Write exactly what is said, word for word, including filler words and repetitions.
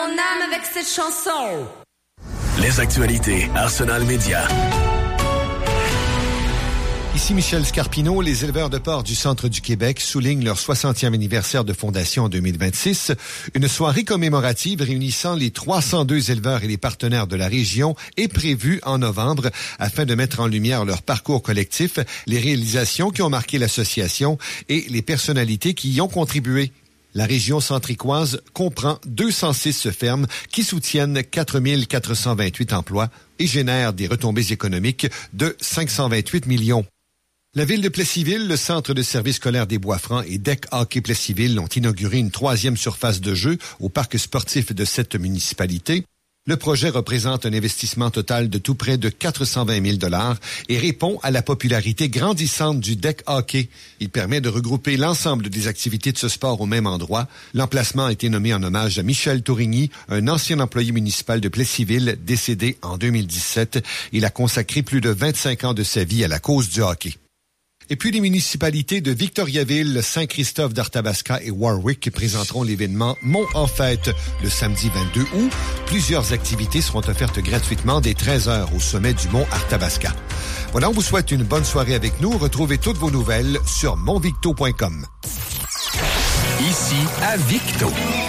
mon âme avec cette chanson. Les actualités Arsenal Média. Ici Michel Scarpino. Les éleveurs de porc du centre du Québec soulignent leur soixantième anniversaire de fondation en deux mille vingt-six. Une soirée commémorative réunissant les trois cent deux éleveurs et les partenaires de la région est prévue en novembre afin de mettre en lumière leur parcours collectif, les réalisations qui ont marqué l'association et les personnalités qui y ont contribué. La région centricoise comprend deux cent six fermes qui soutiennent quatre mille quatre cent vingt-huit emplois et génèrent des retombées économiques de cinq cent vingt-huit millions. La ville de Plessisville, le centre de services scolaires des Bois-Francs et Deck Hockey Plessisville ont inauguré une troisième surface de jeu au parc sportif de cette municipalité. Le projet représente un investissement total de tout près de quatre cent vingt mille dollars et répond à la popularité grandissante du deck hockey. Il permet de regrouper l'ensemble des activités de ce sport au même endroit. L'emplacement a été nommé en hommage à Michel Tourigny, un ancien employé municipal de Plessisville, décédé en deux mille dix-sept. Il a consacré plus de vingt-cinq ans de sa vie à la cause du hockey. Et puis les municipalités de Victoriaville, Saint-Christophe d'Arthabasca et Warwick présenteront l'événement Mont en fête le samedi vingt-deux août. Plusieurs activités seront offertes gratuitement dès treize heures au sommet du Mont Arthabasca. Voilà, on vous souhaite une bonne soirée avec nous. Retrouvez toutes vos nouvelles sur montvicto point com. Ici à Victo.